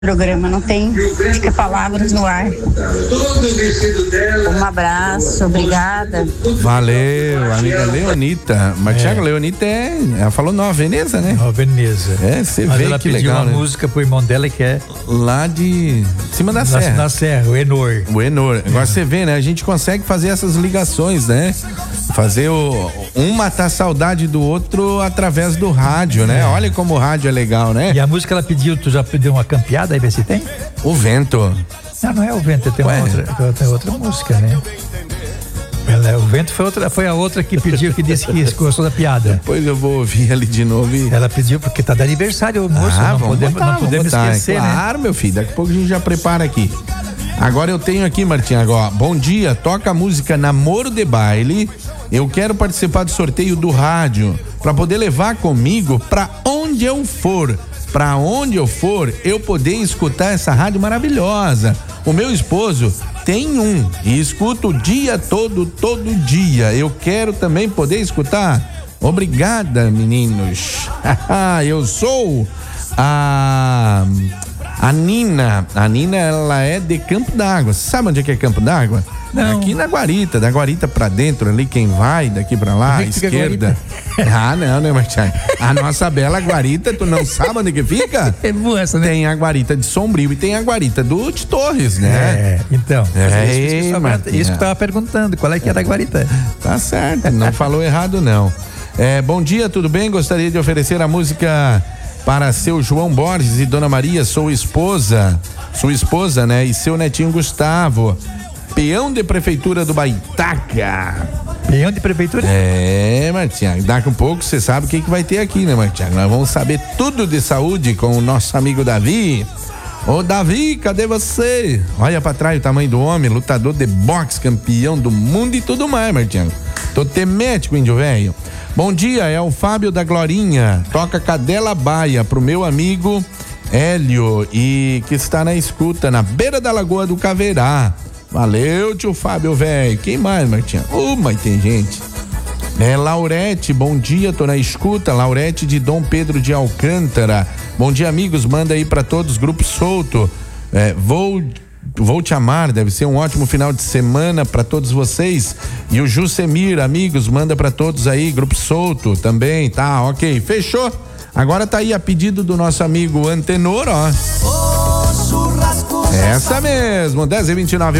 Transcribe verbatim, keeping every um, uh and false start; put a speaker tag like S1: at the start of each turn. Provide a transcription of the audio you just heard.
S1: programa, não tem, fica palavras no ar. Um abraço, obrigada.
S2: Valeu, amiga Leonita. Mas, é. Tiago, Leonita é. Ela falou Nova Veneza, né?
S3: Nova Veneza.
S2: É, você vê
S3: ela
S2: que
S3: pediu
S2: legal.
S3: uma
S2: né?
S3: música pro irmão dela que é.
S2: Lá de cima da
S3: na,
S2: serra.
S3: Na serra, o Enor.
S2: O Enor. Agora você vê, né? A gente consegue fazer essas ligações, né? Fazer o. Um matar a saudade do outro através do rádio, né? É. Olha como o rádio é legal, né?
S3: E a música ela pediu, tu já pediu uma campeada aí, vê se tem?
S2: O Vento.
S3: Não, não é o Vento, tem uma outra, tem outra música, né? Ela, o Vento foi, outra, foi a outra que pediu, que disse que gostou da piada.
S2: Depois eu vou ouvir ali de novo. E...
S3: Ela pediu porque tá de aniversário o moço,
S2: ah,
S3: não
S2: vamos
S3: podemos,
S2: botar,
S3: não podemos
S2: botar,
S3: esquecer,
S2: é
S3: né?
S2: Claro, meu filho, daqui a pouco a gente já prepara aqui. Agora eu tenho aqui, Martim, agora, bom dia, toca a música Namoro de Baile. Eu quero participar do sorteio do rádio para poder levar comigo para onde eu for. Para onde eu for, eu poder escutar essa rádio maravilhosa. O meu esposo tem um e escuta o dia todo, todo dia. Eu quero também poder escutar. Obrigada, meninos. Eu sou a a Nina. A Nina, ela é de Campo d'Água. Sabe onde é que é Campo d'Água? Não. Aqui na Guarita, da Guarita pra dentro ali, quem vai daqui pra lá, à esquerda. Ah, não, né, Martinho? A nossa bela Guarita, tu não sabe onde que fica?
S3: É boa essa, né?
S2: Tem a Guarita de Sombrio e tem a Guarita do de Torres, né?
S3: É, então.
S2: É,
S3: isso, isso, isso, isso que eu tava perguntando, qual é que era a Guarita?
S2: Tá certo, não falou errado não. É, bom dia, tudo bem? Gostaria de oferecer a música para seu João Borges e Dona Maria, sua esposa, sua esposa, né? E seu netinho Gustavo. Peão de prefeitura do Baitaca.
S3: Peão de prefeitura?
S2: É, Martinho, daqui a pouco você sabe o que, que vai ter aqui, né, Martinho? Nós vamos saber tudo de saúde com o nosso amigo Davi. Ô Davi, cadê você? Olha pra trás o tamanho do homem, lutador de boxe, campeão do mundo e tudo mais, Martinho. Tô temético, índio velho. Bom dia, é o Fábio da Glorinha. Toca Cadela Baia pro meu amigo Hélio e que está na escuta na beira da Lagoa do Caverá. Valeu, tio Fábio, velho. Quem mais, Martinha? Uh, mas tem gente. É, Laurete, bom dia, tô na escuta. Laurete de Dom Pedro de Alcântara. Bom dia, amigos. Manda aí pra todos, Grupo Solto. É, vou, vou te amar. Deve ser um ótimo final de semana pra todos vocês. E o Jusemir, amigos, manda pra todos aí, Grupo Solto também. Tá, ok. Fechou? Agora tá aí a pedido do nosso amigo Antenor, ó. Essa mesmo, dez e vinte e nove.